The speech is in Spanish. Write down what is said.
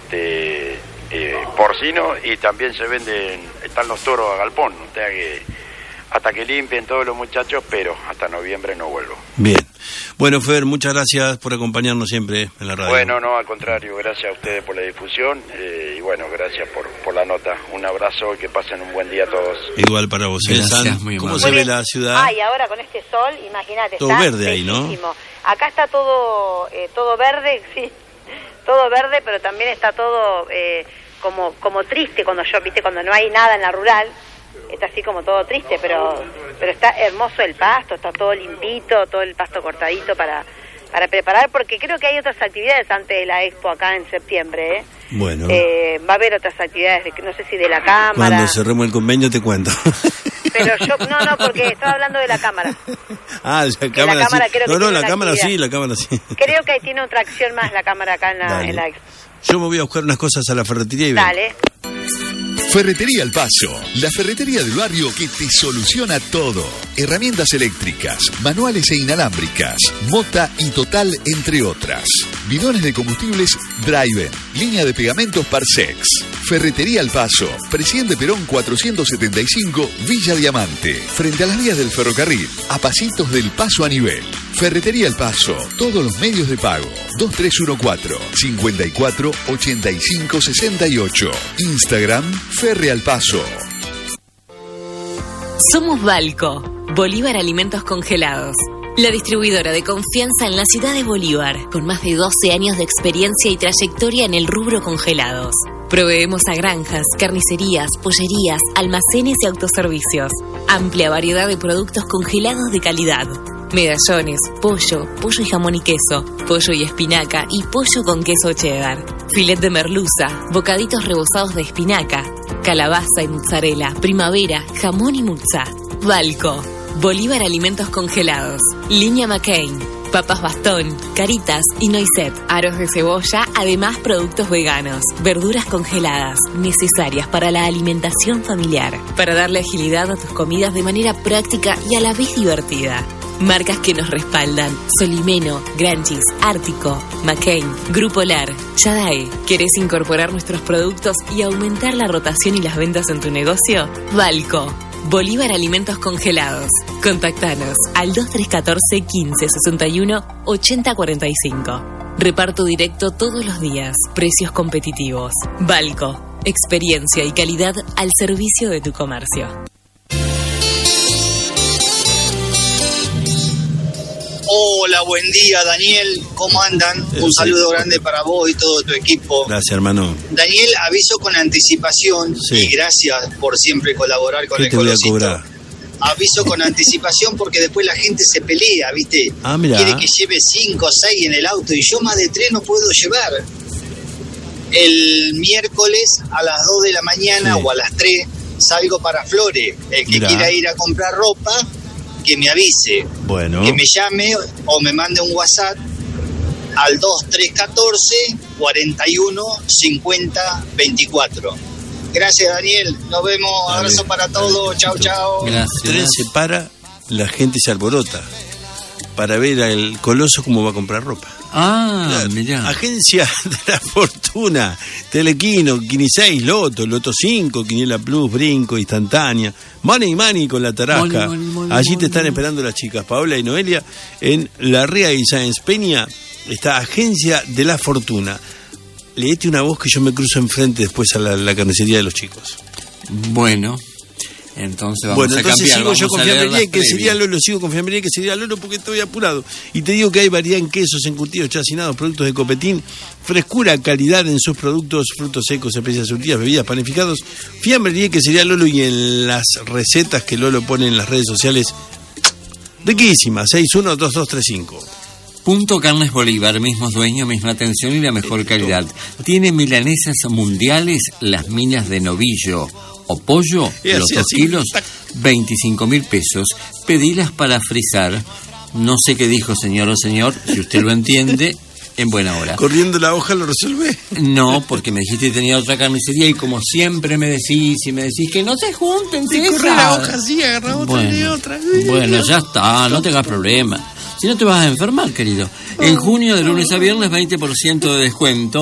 porcino, y también están los toros a galpón, o sea que hasta que limpien todos los muchachos, pero hasta noviembre no vuelvo. Bien. Bueno, Fer, muchas gracias por acompañarnos siempre en la radio. Bueno, no, al contrario, gracias a ustedes por la difusión, y bueno, gracias por la nota. Un abrazo y que pasen un buen día a todos. Igual para vos. Gracias, ¿Cómo se ve la ciudad? Ay, ahora con este sol, imagínate, todo está verde ahí, bellísimo. ¿no? Acá está todo verde, sí, todo verde, pero también está todo como triste cuando no hay nada en la rural. Está así como todo triste, pero está hermoso el pasto, está todo limpito, todo el pasto cortadito para preparar, porque creo que hay otras actividades antes de la expo acá en septiembre, ¿eh? Bueno. Va a haber otras actividades, no sé si de la cámara. Cuando cerremos el convenio te cuento. Pero yo, no, porque estaba hablando de la cámara. Ah, la cámara, la cámara sí. creo que No, tiene la cámara actividad. sí, la cámara sí. Creo que tiene otra acción más la cámara acá en la expo. Yo me voy a buscar unas cosas a la ferretería y vengo. Dale. Ferretería El Paso, la ferretería del barrio que te soluciona todo. Herramientas eléctricas, manuales e inalámbricas, Mota y Total, entre otras. Bidones de combustibles Driven, línea de pegamentos Parsex. Ferretería El Paso, Presidente Perón 475, Villa Diamante, frente a las vías del ferrocarril, a pasitos del Paso a nivel. Ferretería El Paso, todos los medios de pago, 2314-548568. Instagram, Ferre Al Paso. Somos Balco, Bolívar Alimentos Congelados. La distribuidora de confianza en la ciudad de Bolívar, con más de 12 años de experiencia y trayectoria en el rubro congelados. Proveemos a granjas, carnicerías, pollerías, almacenes y autoservicios. Amplia variedad de productos congelados de calidad. Medallones, pollo y jamón y queso, pollo y espinaca y pollo con queso cheddar. Filet de merluza, bocaditos rebozados de espinaca, calabaza y mozzarella, primavera, jamón y muzza. Balco, Bolívar Alimentos Congelados. Línea McCain, papas bastón, caritas y noisette, aros de cebolla, además productos veganos, verduras congeladas, necesarias para la alimentación familiar, para darle agilidad a tus comidas de manera práctica y a la vez divertida. Marcas que nos respaldan: Solimeno, Granchis, Ártico, McCain, Grupo Lar, Yadae. ¿Querés incorporar nuestros productos y aumentar la rotación y las ventas en tu negocio? Balco, Bolívar Alimentos Congelados. Contactanos al 2314 15 61 80 45. Reparto directo todos los días. Precios competitivos. Balco, experiencia y calidad al servicio de tu comercio. Hola, buen día, Daniel. ¿Cómo andan? Un saludo grande para vos y todo tu equipo. Gracias, hermano. Daniel, aviso con anticipación, y gracias por siempre colaborar con el Colosito. ¿Qué te voy a cobrar? Aviso con anticipación porque después la gente se pelea, ¿viste? Ah, mirá. Quiere que lleve 5 o 6 en el auto y yo más de 3 no puedo llevar. El miércoles a las 2 de la mañana o a las 3 salgo para Flores. El que quiera ir a comprar ropa, que me avise, que me llame o me mande un WhatsApp al 2314 41 50 24. Gracias, Daniel, nos vemos, abrazo para todos, chao. Gracias. El tren se para, la gente se alborota para ver al Coloso cómo va a comprar ropa. Ah, mirá. Agencia de la Fortuna, Telequino, Quini 6, Loto 5, Quiniela Plus, Brinco, Instantánea, Money con la Tarasca. Allí te están esperando las chicas, Paola y Noelia, en La Ría y Sáenz Peña. Está Agencia de la Fortuna. Leete una voz que yo me cruzo enfrente después a la carnicería de los chicos. Bueno. Entonces vamos a cambiar. Sigo yo con Fiambrería y Quesería Lolo, porque estoy apurado. Y te digo que hay variedad en quesos, encurtidos, chacinados, productos de Copetín, frescura, calidad en sus productos, frutos secos, especias surtidas, bebidas, panificados. Fiambrería y Quesería Lolo, y en las recetas que Lolo pone en las redes sociales, riquísimas, 612235. Punto Carnes Bolívar, mismos dueños, misma atención y la mejor calidad. Tiene milanesas mundiales, las minas de novillo o pollo, los 2 kilos, 25.000 pesos. Pedilas para frizar. No sé qué dijo señor o señor, si usted lo entiende, en buena hora. ¿Corriendo la hoja lo resuelve? No, porque me dijiste que tenía otra carnicería y como siempre me decís que no se junten. Sí, corre la hoja, sí, agarra otra y otra. Bueno, ya está, no tengas problema. Si no te vas a enfermar, querido. En junio, de lunes a viernes, 20% de descuento.